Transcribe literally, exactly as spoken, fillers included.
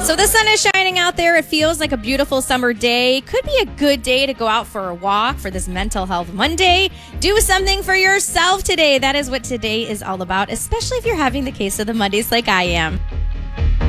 So the sun is shining out there. It feels like a beautiful summer day. Could be a good day to go out for a walk for this Mental Health Monday. Do something for yourself today. That is what today is all about, especially if you're having the case of the Mondays like I am.